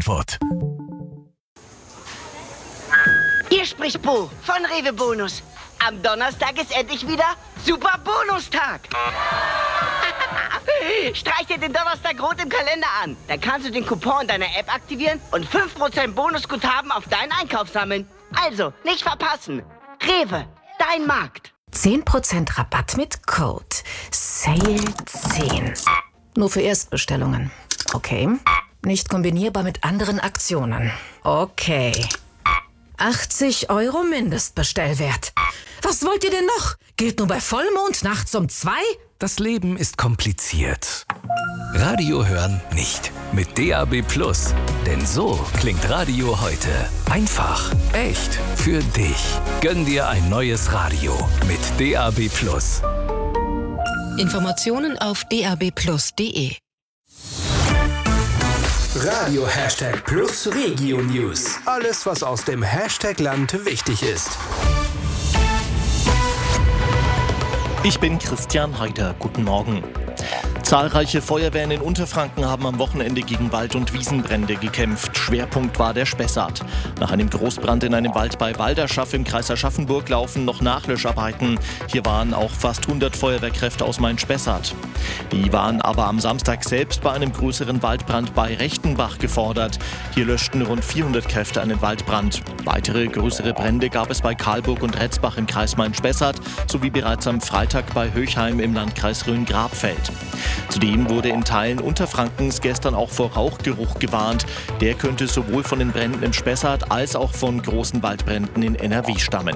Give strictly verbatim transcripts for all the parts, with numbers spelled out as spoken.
Schweinfurt. Hier spricht Bo von Rewe Bonus. Am Donnerstag ist endlich wieder Super Bonustag. Streich dir den Donnerstag rot im Kalender an. Dann kannst du den Coupon deiner App aktivieren und fünf Prozent Bonusguthaben auf deinen Einkauf sammeln. Also, nicht verpassen. Rewe, dein Markt. zehn Prozent Rabatt mit Code Sale zehn. Nur für Erstbestellungen. Okay. Nicht kombinierbar mit anderen Aktionen. Okay. achtzig Euro Mindestbestellwert. Was wollt ihr denn noch? Gilt nur bei Vollmond nachts um zwei? Das Leben ist kompliziert. Radio hören nicht. Mit D A B Plus. Denn so klingt Radio heute. Einfach, echt, für dich. Gönn dir ein neues Radio mit D A B Plus. Informationen auf d a b plus punkt d e. Radio Hashtag Plus Regio News. Alles, was aus dem Hashtag-Land wichtig ist. Ich bin Christian Heider. Guten Morgen. Zahlreiche Feuerwehren in Unterfranken haben am Wochenende gegen Wald- und Wiesenbrände gekämpft. Schwerpunkt war der Spessart. Nach einem Großbrand in einem Wald bei Walderschaff im Kreis Aschaffenburg laufen noch Nachlöscharbeiten. Hier waren auch fast hundert Feuerwehrkräfte aus Main-Spessart. Die waren aber am Samstag selbst bei einem größeren Waldbrand bei Rechtenbach gefordert. Hier löschten rund vierhundert Kräfte einen Waldbrand. Weitere größere Brände gab es bei Karlburg und Retzbach im Kreis Main-Spessart sowie bereits am Freitag bei Höchheim im Landkreis Rhön-Grabfeld. Zudem wurde in Teilen Unterfrankens gestern auch vor Rauchgeruch gewarnt. Der könnte sowohl von den Bränden in Spessart als auch von großen Waldbränden in N R W stammen.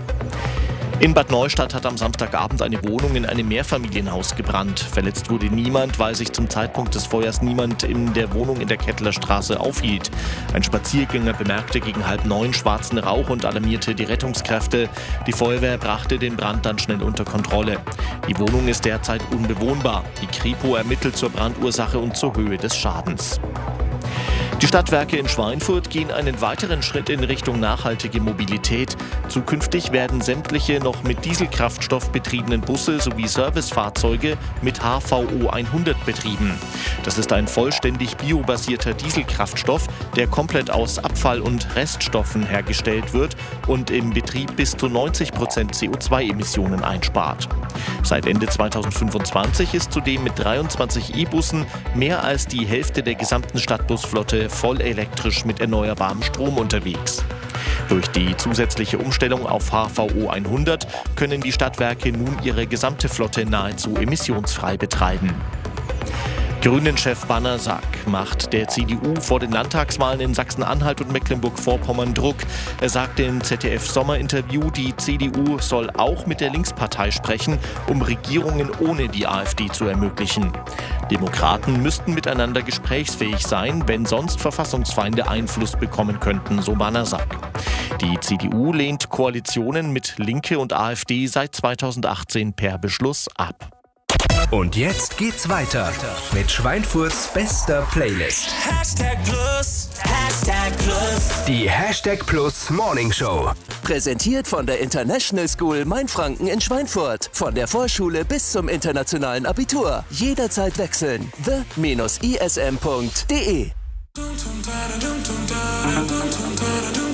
In Bad Neustadt hat am Samstagabend eine Wohnung in einem Mehrfamilienhaus gebrannt. Verletzt wurde niemand, weil sich zum Zeitpunkt des Feuers niemand in der Wohnung in der Kettlerstraße aufhielt. Ein Spaziergänger bemerkte gegen halb neun schwarzen Rauch und alarmierte die Rettungskräfte. Die Feuerwehr brachte den Brand dann schnell unter Kontrolle. Die Wohnung ist derzeit unbewohnbar. Die Kripo ermittelt zur Brandursache und zur Höhe des Schadens. Die Stadtwerke in Schweinfurt gehen einen weiteren Schritt in Richtung nachhaltige Mobilität. Zukünftig werden sämtliche noch mit Dieselkraftstoff betriebenen Busse sowie Servicefahrzeuge mit H V O hundert betrieben. Das ist ein vollständig biobasierter Dieselkraftstoff, der komplett aus Abfall- und Reststoffen hergestellt wird und im Betrieb bis zu neunzig Prozent C O zwei Emissionen einspart. Seit Ende zweitausendfünfundzwanzig ist zudem mit dreiundzwanzig E-Bussen mehr als die Hälfte der gesamten Stadtbusflotte voll elektrisch mit erneuerbarem Strom unterwegs. Durch die zusätzliche Umstellung auf H V O hundert können die Stadtwerke nun ihre gesamte Flotte nahezu emissionsfrei betreiben. Grünen-Chef Bannersack macht der C D U vor den Landtagswahlen in Sachsen-Anhalt und Mecklenburg-Vorpommern Druck. Er sagte im Z D F-Sommerinterview, die C D U soll auch mit der Linkspartei sprechen, um Regierungen ohne die AfD zu ermöglichen. Demokraten müssten miteinander gesprächsfähig sein, wenn sonst Verfassungsfeinde Einfluss bekommen könnten, so Bannersack. Die C D U lehnt Koalitionen mit Linke und AfD seit zweitausendachtzehn per Beschluss ab. Und jetzt geht's weiter mit Schweinfurts bester Playlist. Hashtag Plus, Hashtag Plus. Die Hashtag Plus Morning Show. Präsentiert von der International School Mainfranken in Schweinfurt. Von der Vorschule bis zum internationalen Abitur. Jederzeit wechseln. the-ism punkt de